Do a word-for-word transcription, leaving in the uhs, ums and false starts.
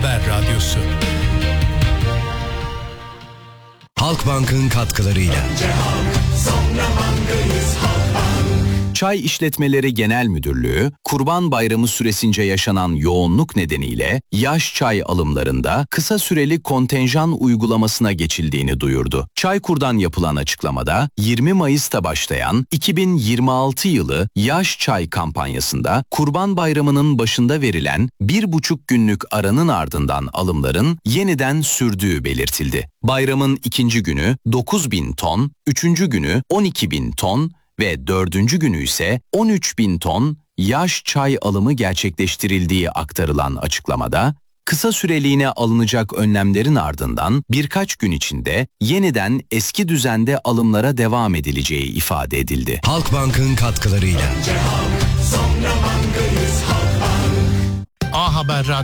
Haber Radyosu. Halkbank'ın katkılarıyla. Çay İşletmeleri Genel Müdürlüğü, Kurban Bayramı süresince yaşanan yoğunluk nedeniyle yaş çay alımlarında kısa süreli kontenjan uygulamasına geçildiğini duyurdu. Çaykur'dan yapılan açıklamada yirmi Mayıs'ta başlayan iki bin yirmi altı yılı yaş çay kampanyasında Kurban Bayramı'nın başında verilen bir buçuk günlük aranın ardından alımların yeniden sürdüğü belirtildi. Bayramın ikinci günü dokuz bin ton, üçüncü günü on iki bin ton, ve dördüncü günü ise on üç bin ton yaş çay alımı gerçekleştirildiği aktarılan açıklamada, kısa süreliğine alınacak önlemlerin ardından birkaç gün içinde yeniden eski düzende alımlara devam edileceği ifade edildi. Halkbank'ın katkılarıyla. A Haber Radyosu.